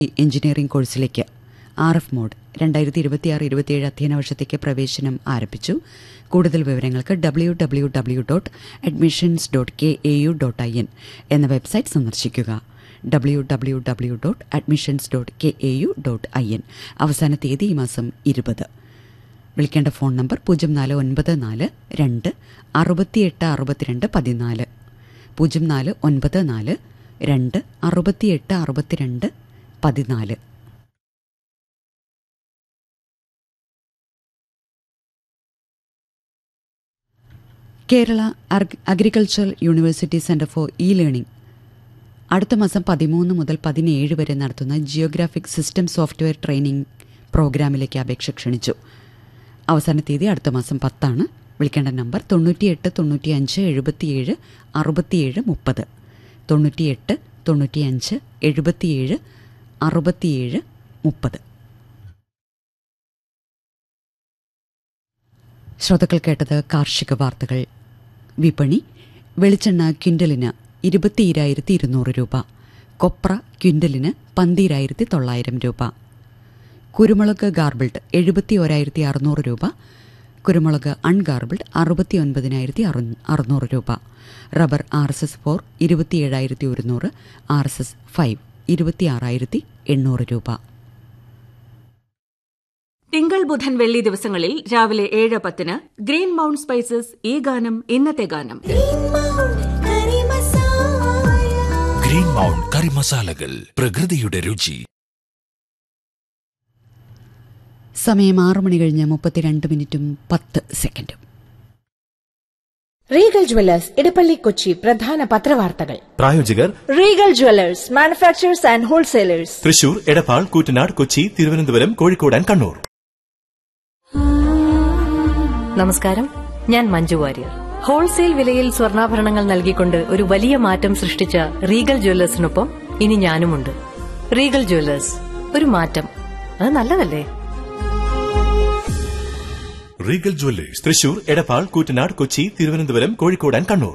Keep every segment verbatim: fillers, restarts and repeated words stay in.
Engineering കോഴ്സിലേക്ക് R F mode രണ്ടായിരത്തി ഇരുപത്തിയാറ് ഇരുപത്തിയേഴ് അധ്യയന വർഷത്തേക്ക് പ്രവേശനം ആരംഭിച്ചു. കൂടുതൽ വിവരങ്ങൾക്ക് W W W dot admissions dot K A U dot I N എന്ന വെബ്സൈറ്റ് സന്ദർശിക്കുക. W W W dot admissions dot K A U dot I N. അവസാന തീയതി ഈ മാസം ഇരുപത്. വിളിക്കേണ്ട ഫോൺ നമ്പർ പൂജ്യം നാല് ഒൻപത് നാല് രണ്ട് അറുപത്തിയെട്ട് അറുപത്തിരണ്ട് പതിനാല് പൂജ്യം നാല് ഒൻപത് നാല് രണ്ട് അറുപത്തിയെട്ട് അറുപത്തിരണ്ട് പതിനാല്. Kerala agricultural university centre for E learning അടുത്ത മാസം പതിമൂന്ന് മുതൽ പതിനേഴ് വരെ നടത്തുന്ന ജിയോഗ്രാഫിക് സിസ്റ്റം സോഫ്റ്റ്വെയർ ട്രെയിനിംഗ് പ്രോഗ്രാമിലേക്ക് അപേക്ഷ ക്ഷണിച്ചു. അവസാന തീയതി അടുത്ത മാസം പത്താണ്. വിളിക്കേണ്ട നമ്പർ തൊണ്ണൂറ്റിയെട്ട് തൊണ്ണൂറ്റിയഞ്ച് എഴുപത്തിയേഴ് അറുപത്തിയേഴ് മുപ്പത് തൊണ്ണൂറ്റിയെട്ട് തൊണ്ണൂറ്റിയഞ്ച് എഴുപത്തിയേഴ് അറുപത്തിയേഴ് മുപ്പത്. ശ്രോതാക്കൾ കേട്ടത് കാർഷിക വാർത്തകൾ. വിപണി: വെളിച്ചെണ്ണ ക്വിൻ്റലിന് ഇരുപത്തിയിരായിരത്തി ഇരുന്നൂറ് രൂപ, കൊപ്ര ക്വിൻ്റലിന് പന്തിരായിരത്തി തൊള്ളായിരം രൂപ, കുരുമുളക് ഗാർബിൾഡ് എഴുപത്തി ഒരായിരത്തി അറുന്നൂറ് രൂപ, കുരുമുളക് അൺഗാർബിൾഡ് അറുപത്തി ഒൻപതിനായിരത്തി അറുന്നൂറ് രൂപ, rubber R S S four ഇരുപത്തിയേഴായിരത്തി ഒരുന്നൂറ്, ആർ എസ് എസ് ഫൈവ് ഇരുപത്തിയാറായിരത്തി എണ്ണൂറ് രൂപ. തിങ്കൾ ബുധൻ വെള്ളി ദിവസങ്ങളിൽ രാവിലെ ഏഴ് പത്തിന് ഗ്രീൻ മൗണ്ട് സ്പൈസസ് ഈ ഗാനം ഇന്നത്തെ ഗാനം. ഗ്രീൻ മൗണ്ട് കറി മസാലകൾ, പ്രകൃതിയുടെ രുചി. സമയം ആറു മണി കഴിഞ്ഞ് മുപ്പത്തിരണ്ട് മിനിറ്റും പത്ത് സെക്കൻഡും. റീഗൽ ജുവലേഴ്സ് ഇടപ്പള്ളി കൊച്ചി പ്രധാന പത്രവാർത്തകൾ. പ്രായോജകർ Regal jewellers manufacturers and wholesalers, Thrissur, Edappal, Koottanad, Kochi, Thiruvananthapuram, Kozhikode and Kannur. നമസ്കാരം, ഞാൻ മഞ്ജു വാര്യർ. ഹോൾസെയിൽ വിലയിൽ സ്വർണ്ണാഭരണങ്ങൾ നൽകിക്കൊണ്ട് ഒരു വലിയ മാറ്റം സൃഷ്ടിച്ച റീഗൽ ജുവലേഴ്സിനൊപ്പം ഇനി ഞാനുമുണ്ട്. റീഗൽ ജുവലേഴ്സ്, ഒരു മാറ്റം, അത് നല്ലതല്ലേ? Regal jewellers, Thrissur, Edappal, Koottanad, Kochi, Thiruvananthapuram, Kozhikode and Kannur.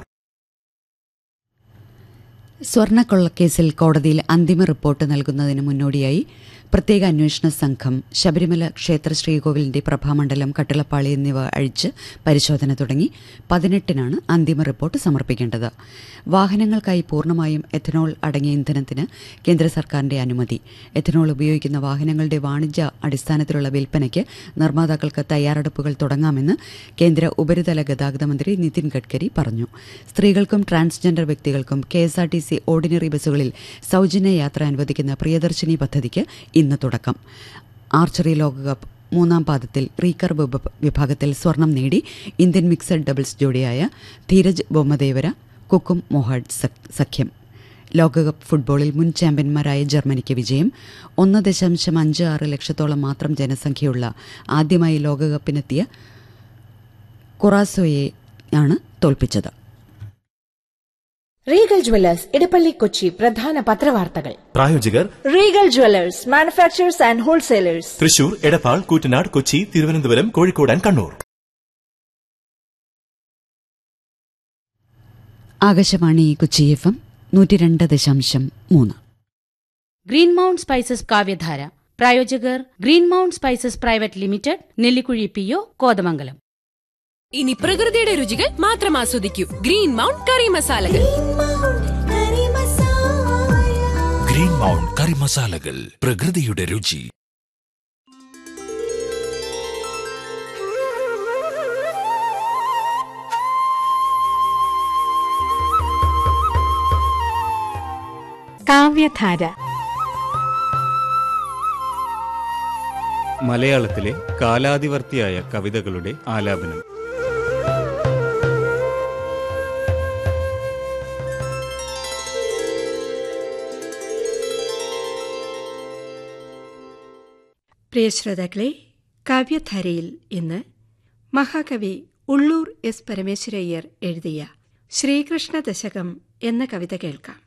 സ്വർണ്ണക്കൊള്ളക്കേസിൽ കോടതിയിൽ അന്തിമ റിപ്പോർട്ട് നൽകുന്നതിന് മുന്നോടിയായി പ്രത്യേക അന്വേഷണ സംഘം ശബരിമല ക്ഷേത്ര ശ്രീകോവിലിന്റെ പ്രഭാമണ്ഡലം, കട്ടിളപ്പാളി എന്നിവ അഴിച്ച് പരിശോധന തുടങ്ങി. പതിനെട്ടിനാണ് അന്തിമ റിപ്പോർട്ട് സമർപ്പിക്കേണ്ടത്. വാഹനങ്ങൾക്കായി പൂർണ്ണമായും എഥനോൾ അടങ്ങിയ ഇന്ധനത്തിന് കേന്ദ്ര സർക്കാരിന്റെ അനുമതി. എഥനോൾ ഉപയോഗിക്കുന്ന വാഹനങ്ങളുടെ വാണിജ്യ അടിസ്ഥാനത്തിലുള്ള വിൽപ്പനയ്ക്ക് നിർമ്മാതാക്കൾക്ക് തയ്യാറെടുപ്പുകൾ തുടങ്ങാമെന്ന് കേന്ദ്ര ഉപരിതല ഗതാഗത മന്ത്രി നിതിൻ ഗഡ്കരി പറഞ്ഞു. സ്ത്രീകൾക്കും ട്രാൻസ്ജെൻഡർ വ്യക്തികൾക്കും K S R T C ordinary ബസ്സുകളിൽ സൌജന്യ യാത്ര അനുവദിക്കുന്ന പ്രിയദർശിനി പദ്ധതിക്ക് ഇന്ന് തുടക്കം. ആർച്ചറി ലോകകപ്പ് മൂന്നാം പാദത്തിൽ റീകർവ് വിഭാഗത്തിൽ സ്വർണം നേടി Indian mixed doubles ജോഡിയായ Dheeraj Bommadevara കുക്കും മൊഹാഡ് സഖ്യം. ലോകകപ്പ് ഫുട്ബോളിൽ മുൻ ചാമ്പ്യന്മാരായ ജർമ്മനിക്ക് വിജയം. ഒന്ന് ദശാംശം അഞ്ച് ആറ് ലക്ഷത്തോളം മാത്രം ജനസംഖ്യയുള്ള ആദ്യമായി ലോകകപ്പിനെത്തിയ കൊറാസോയെയാണ് തോൽപ്പിച്ചത്. റീഗൽ ജുവലേഴ്സ് ഇടപ്പള്ളി കൊച്ചി പ്രധാന പത്രവാർത്തകൾ. പ്രായോജകർ Regal jewellers manufacturers and wholesalers, Thrissur, Edappal, Koottanad, Kochi, Thiruvananthapuram, Kozhikode and Kannur. Akashvani Kochi F M നൂറ്റി രണ്ട് ദശാംശം മൂന്ന്. ഗ്രീൻ മൗണ്ട് സ്പൈസസ് കാവ്യധാര പ്രായോജകർ green mount spices private limited, Nellikuzhi P O, Kothamangalam. ഇനി പ്രകൃതിയുടെ രുചികൾ മാത്രം ആസ്വദിക്കൂ. ഗ്രീൻ മൗണ്ട് കറി മസാലകൾ. ഗ്രീൻ മൗണ്ട് കറി മസാലകൾ, പ്രകൃതിയുടെ രുചി. കാവ്യധാര മലയാളത്തിലെ കാലാതിവർത്തിയായ കവിതകളുടെ ആലാപനം. പ്രിയ ശ്രോതാക്കളെ, കാവ്യധാരയിൽ ഇന്ന് മഹാകവി ഉള്ളൂർ എസ് പരമേശ്വരയ്യർ എഴുതിയ ശ്രീകൃഷ്ണ ദശകം എന്ന കവിത കേൾക്കാം.